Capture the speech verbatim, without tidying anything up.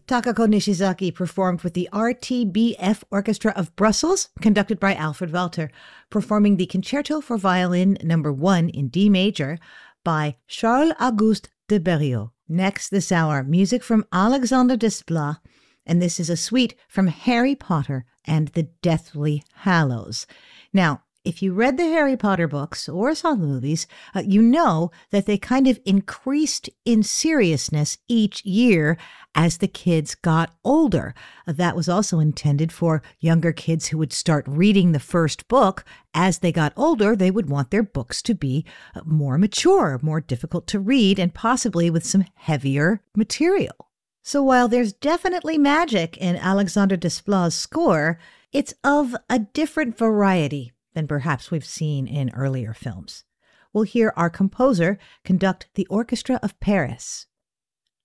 Takako Nishizaki performed with the R T B F Orchestra of Brussels, conducted by Alfred Walter, performing the Concerto for Violin number one in D major by Charles-Auguste de Berriot. Next this hour, music from Alexander Desplat, and this is a suite from Harry Potter and the Deathly Hallows. Now, if you read the Harry Potter books or saw the movies, uh, you know that they kind of increased in seriousness each year as the kids got older. Uh, that was also intended for younger kids who would start reading the first book. As they got older, they would want their books to be uh, more mature, more difficult to read, and possibly with some heavier material. So while there's definitely magic in Alexander Desplat's score, it's of a different variety than perhaps we've seen in earlier films. We'll hear our composer conduct the Orchestra of Paris